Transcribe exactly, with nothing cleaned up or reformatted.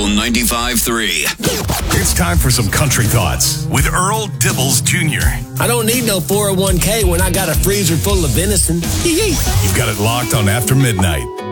Soul ninety-five three. It's time for some country thoughts with Earl Dibbles Junior I don't need no four oh one k when I got a freezer full of venison. You've got it locked on After Midnight.